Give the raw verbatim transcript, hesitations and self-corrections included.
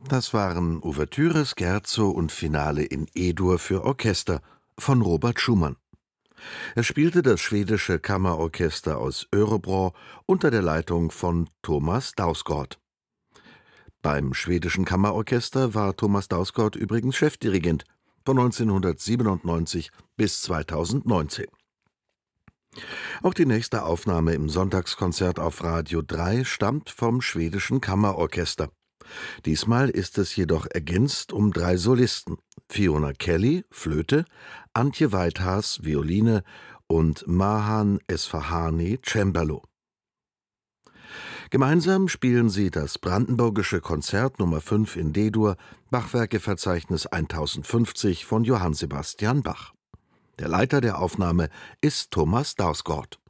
Das waren Ouvertüre, Scherzo und Finale in E-Dur für Orchester von Robert Schumann. Er spielte das schwedische Kammerorchester aus Örebro unter der Leitung von Thomas Dausgaard. Beim schwedischen Kammerorchester war Thomas Dausgaard übrigens Chefdirigent von neunzehnhundertsiebenundneunzig bis zweitausendneunzehn. Auch die nächste Aufnahme im Sonntagskonzert auf Radio drei stammt vom schwedischen Kammerorchester. Diesmal ist es jedoch ergänzt um drei Solisten: Fiona Kelly, Flöte, Antje Weithaas, Violine und Mahan Esfahani, Cembalo. Gemeinsam spielen sie das Brandenburgische Konzert Nummer fünf in D-Dur, Bachwerkeverzeichnis tausendfünfzig von Johann Sebastian Bach. Der Leiter der Aufnahme ist Thomas Dausgaard.